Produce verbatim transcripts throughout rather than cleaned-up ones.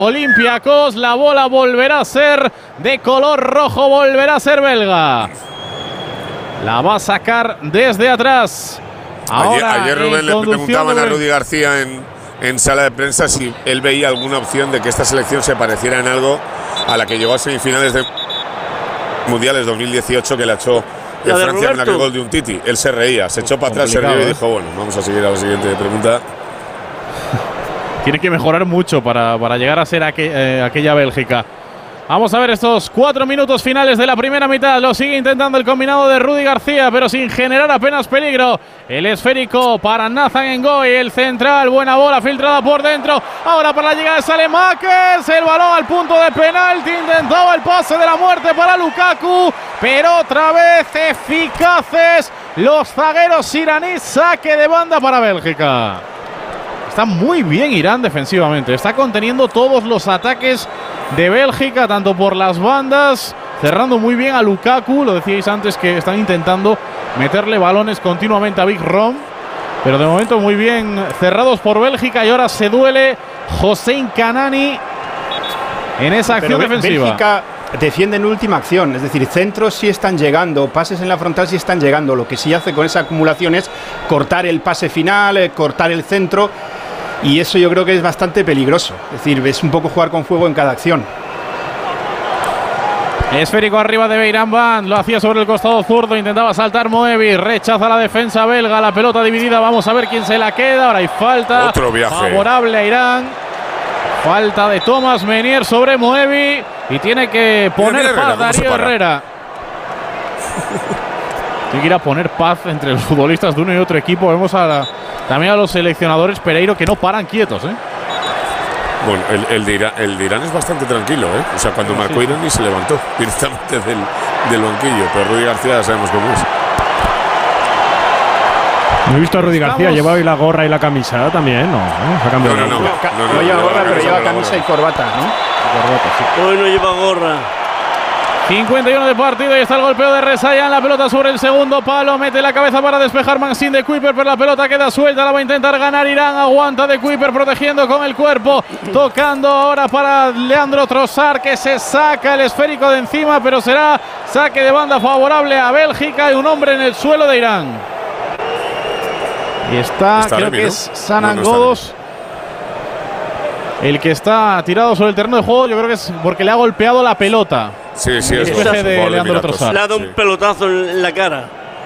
Olympiacos. La bola volverá a ser de color rojo, volverá a ser belga. La va a sacar desde atrás. Ahora, ayer, ayer Rubén le preguntaban a Rudy García en, en sala de prensa si él veía alguna opción de que esta selección se pareciera en algo a la que llegó a semifinales de Mundiales dos mil dieciocho, que la echó en Francia con aquel gol de un Titi. Él se reía, se echó para atrás, se rió y dijo, bueno, vamos a seguir a la siguiente pregunta. Tiene que mejorar mucho para, para llegar a ser aqu eh, aquella Bélgica. Vamos a ver estos cuatro minutos finales de la primera mitad. Lo sigue intentando el combinado de Rudy García, pero sin generar apenas peligro. El esférico para Nathan Ngoy, el central. Buena bola filtrada por dentro. Ahora para la llegada de Saelemaekers. El balón al punto de penalti. Intentaba el pase de la muerte para Lukaku, pero otra vez eficaces los zagueros iraníes. Saque de banda para Bélgica. Está muy bien Irán defensivamente. Está conteniendo todos los ataques de Bélgica, tanto por las bandas, cerrando muy bien a Lukaku. Lo decíais antes que están intentando meterle balones continuamente a Big Rom, pero de momento muy bien cerrados por Bélgica. Y ahora se duele Hossein Kanani en esa acción pero defensiva. Bélgica defiende en última acción, es decir, centros sí están llegando, pases en la frontal sí están llegando. Lo que sí hace con esa acumulación es cortar el pase final, eh, cortar el centro. Y eso yo creo que es bastante peligroso. Es decir, es un poco jugar con fuego en cada acción. Esférico arriba de Beiran Van. Lo hacía sobre el costado zurdo. Intentaba saltar Moebi. Rechaza la defensa belga. La pelota dividida. Vamos a ver quién se la queda. Ahora hay falta. Otro viaje favorable a Irán. Falta de Thomas Menier sobre Moebi. Y tiene que poner mira, mira, paz Herrera, Darío Herrera. Tiene que ir a poner paz entre los futbolistas de uno y otro equipo. Vemos a la, también a los seleccionadores Pereiro, que no paran quietos, ¿eh? Bueno, el, el, de Irán, el de Irán es bastante tranquilo, ¿eh? O sea, cuando marcó Irán ni se levantó directamente del, del banquillo. Pero Rudy García ya sabemos cómo es. No he visto a Rudy García, lleva hoy la gorra y la camisa también, ¿no? ¿no? Se ha cambiado no, no, no, no, no, no lleva no, gorra, no, pero no, lleva no, camisa no. y corbata, ¿no? Corbata, sí. Hoy no lleva gorra. cincuenta y uno de partido y está el golpeo de Resayan. La pelota sobre el segundo palo. Mete la cabeza para despejar Maxime de Kuiper, pero la pelota queda suelta. La va a intentar ganar Irán. Aguanta de Kuiper protegiendo con el cuerpo. Tocando ahora para Leandro Trossard, que se saca el esférico de encima, pero será saque de banda favorable a Bélgica y un hombre en el suelo de Irán. Y está, está creo Remy, que ¿no? es Sanan no, no Godos el que está tirado sobre el terreno de juego. Yo creo que es porque le ha golpeado la pelota. Sí, sí, es Especie gol, de gol de Leandro Emiratos. Trossard. Le ha dado Sí. un pelotazo en la cara.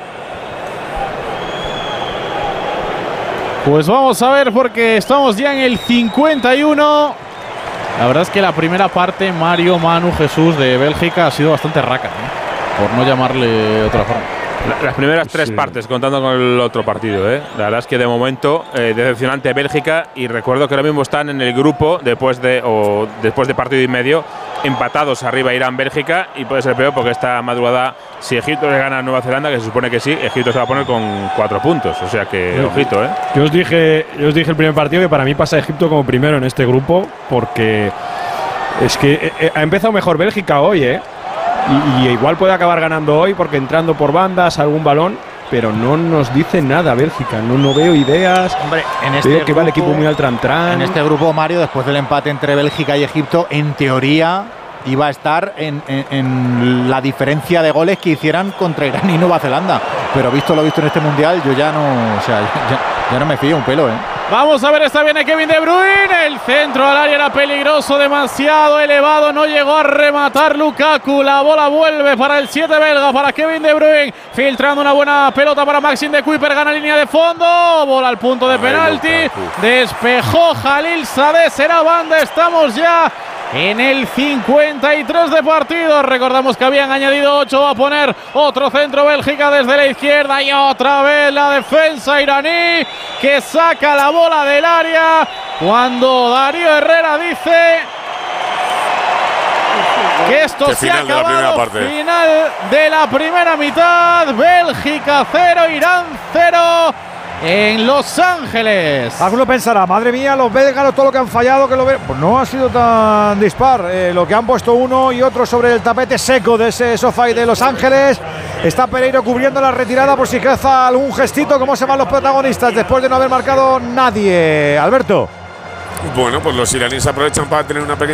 Pues vamos a ver, porque estamos ya en el cincuenta y uno. La verdad es que la primera parte, Mario, Manu, Jesús de Bélgica ha sido bastante raca, ¿eh? Por no llamarle de otra forma. Las primeras tres sí. partes, contando con el otro partido, ¿eh? La verdad es que de momento eh, decepcionante Bélgica, y recuerdo que ahora mismo están en el grupo después de o después de partido y medio empatados arriba Irán-Bélgica, y puede ser peor porque esta madrugada, si Egipto le gana a Nueva Zelanda, que se supone que sí, Egipto se va a poner con cuatro puntos, o sea que sí. ojito, ¿eh? Yo os dije, yo os dije el primer partido que para mí pasa Egipto como primero en este grupo, porque es que eh, ha empezado mejor Bélgica hoy, ¿eh? Y, y igual puede acabar ganando hoy porque entrando por bandas algún balón, pero no nos dice nada Bélgica. No, no veo ideas. Hombre, en este veo grupo, que va el equipo muy al tran-tran. En este grupo, Mario, después del empate entre Bélgica y Egipto, en teoría iba a estar en, en, en la diferencia de goles que hicieran contra Irán y Nueva Zelanda. Pero visto lo visto en este mundial, yo ya no, o sea, ya, ya no me fío un pelo, ¿eh? Vamos a ver, esta viene Kevin De Bruyne. El centro al área era peligroso, demasiado elevado. No llegó a rematar Lukaku. La bola vuelve para el siete belga, para Kevin De Bruyne. Filtrando una buena pelota para Maxime de Kuiper. Gana línea de fondo. Bola al punto de penalti. Despejó Jalil Sadeh. Será banda. Estamos ya en el cincuenta y tres de partido. Recordamos que habían añadido ocho. Va a poner otro centro Bélgica desde la izquierda. Y otra vez la defensa iraní, que saca la bola del área cuando Darío Herrera dice que esto que se ha acabado. De la primera parte. Final de la primera mitad. Bélgica cero, Irán cero. En Los Ángeles. Alguno pensará, madre mía, los belgas, todo lo que han fallado, que lo ven. Pues no ha sido tan dispar. Eh, lo que han puesto uno y otro sobre el tapete seco de ese sofá de Los Ángeles. Está Pereiro cubriendo la retirada por si caza algún gestito. ¿Cómo se van los protagonistas después de no haber marcado nadie? Alberto. Bueno, pues los iraníes aprovechan para tener una pequeña